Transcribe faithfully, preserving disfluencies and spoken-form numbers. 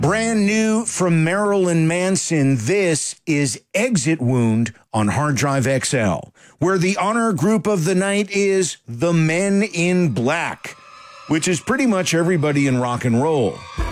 Brand new from Marilyn Manson, this is Exit Wound on Hard Drive X L, where the honor group of the night is the Men in Black, which is pretty much everybody in rock and roll.